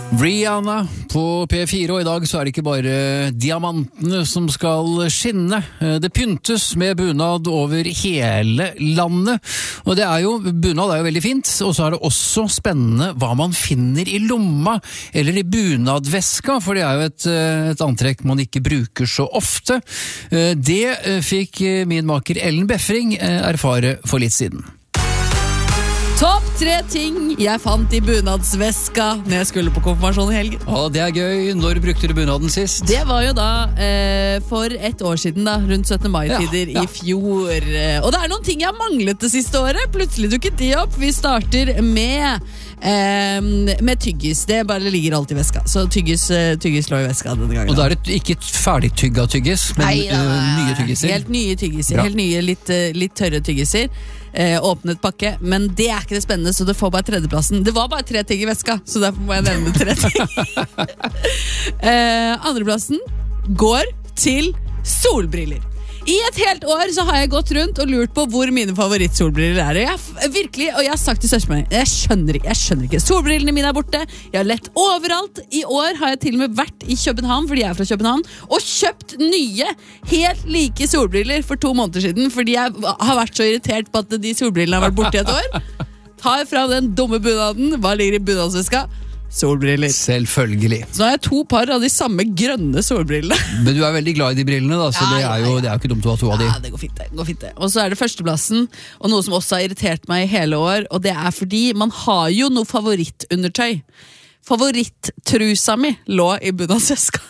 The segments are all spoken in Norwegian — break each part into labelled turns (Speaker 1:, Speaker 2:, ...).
Speaker 1: Rihanna på P4, og i dag så det ikke bare diamantene som skal skinne. Det pyntes med bunad over hele landet, og bunad jo veldig fint, og så det også spennende hva man finner i lomma, eller i bunadveska, for det jo et antrekk man ikke bruker så ofte. Det fikk min maker Ellen Befring erfare for litt siden.
Speaker 2: Topp 3 ting jeg fant i bunadsveska når jeg skulle på konfirmasjon i helgen.
Speaker 1: Det gøy. Når brukte du bunaden sist?
Speaker 2: Det var jo da for et år siden da, rundt 17. mai-tider i fjor. Og det noen ting jeg har manglet det siste året. Plutselig dukket de opp. Vi starter med tyggis. Det bare ligger alltid i veska. Så tyggis lå i veska denne gangen.
Speaker 1: Og da det ikke ferdig tygga tyggis, men nye tyggiser?
Speaker 2: Helt nye tyggiser. Helt nye, litt tørre tyggiser. Åpnet pakke, men det ikke det spennende, så det får bare tredjeplassen. Det var bare 3 ting i veska, så derfor må jeg nevne 3 ting. Andreplassen går til solbriller. I et helt år så har jeg gått rundt og lurt på hvor mine favorittsolbriller og jeg har sagt til søsteren min, jeg skjønner ikke. Solbrillene mine borte, jeg har lett overalt. I år har jeg til og med vært i København, fordi jeg fra København, og kjøpt nye, helt like solbriller for 2 måneder siden, fordi jeg har vært så irritert på at de solbrillene har vært borte i et år. Tar fra den dumme bunaden, hva ligger i bunadsveska? Solbriller.
Speaker 1: Selvfølgelig.
Speaker 2: Så nå har jeg 2 par av de samme grønne solbrillene.
Speaker 1: Men du veldig glad i de brillene da, så det jo ikke dumt å ha 2 av de.
Speaker 2: Ja, det går fint det. Og så det førsteplassen, og noe som også har irritert meg i hele år, og det fordi man har jo noe favorittundertøy. Favorittrusa mi lå i bunadsveska.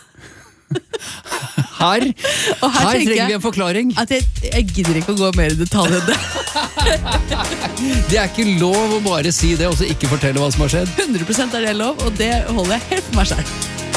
Speaker 1: Her trenger vi en forklaring.
Speaker 2: At jeg gidder ikke å gå mer i detalj enn det.
Speaker 1: Det ikke lov å bare si det, og så ikke fortelle hva som har skjedd.
Speaker 2: 100% det lov, og det holder jeg helt for meg selv.